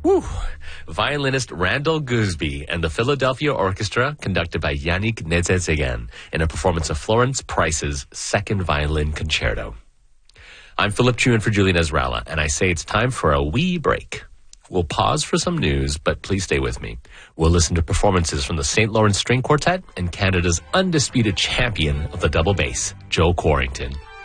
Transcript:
Whew. Violinist Randall Gooseby and the Philadelphia Orchestra, conducted by Yannick Nézet-Séguin, in a performance of Florence Price's Second Violin Concerto. I'm Philip Chu in for Julian Ezralla, and I say it's time for a wee break. We'll pause for some news, but please stay with me. We'll listen to performances from the St. Lawrence String Quartet and Canada's undisputed champion of the double bass, Joe Quarrington.